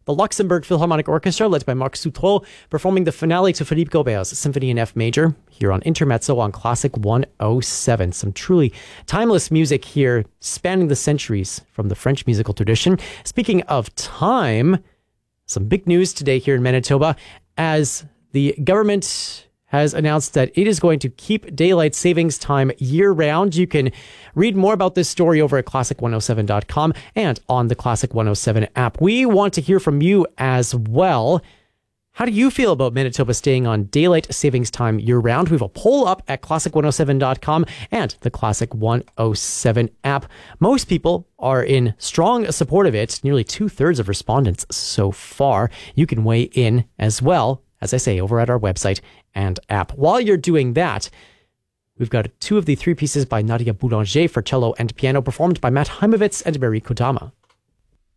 the Luxembourg Philharmonic Orchestra, led by Marc Soutreau, performing the finale to Philippe Gaubert's Symphony in F Major here on Intermezzo on Classic 107. Some truly timeless music here, spanning the centuries from the French musical tradition. Speaking of time, some big news today here in Manitoba as the government has announced that it is going to keep daylight savings time year-round. You can read more about this story over at classic107.com and on the Classic 107 app. We want to hear from you as well. How do you feel about Manitoba staying on daylight savings time year-round? We have a poll up at classic107.com and the Classic 107 app. Most people are in strong support of it. Nearly 2/3 of respondents so far. You can weigh in as well, as I say, over at our website and app. While you're doing that, we've got 2 of the 3 pieces by Nadia Boulanger for cello and piano, performed by Matt Heimovitz and Mary Kodama.